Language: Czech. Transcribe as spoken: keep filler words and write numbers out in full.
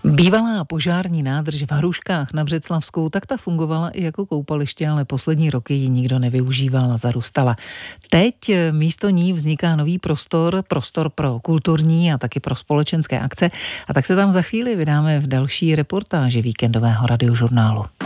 Bývalá požární nádrž v Hruškách na Břeclavsku, tak ta fungovala i jako koupaliště, ale poslední roky ji nikdo nevyužíval a zarůstala. Teď místo ní vzniká nový prostor, prostor pro kulturní a taky pro společenské akce, a tak se tam za chvíli vydáme v další reportáži víkendového radiožurnálu.